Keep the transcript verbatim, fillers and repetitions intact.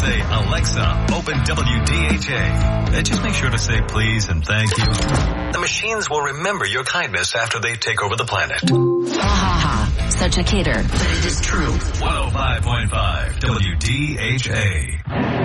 say, Alexa, open W D H A. Uh, Just make sure to say please and thank you. The machines will remember your kindness after they take over the planet. Ha ha ha. Such a cater, but it is true. one oh five point five W D H A.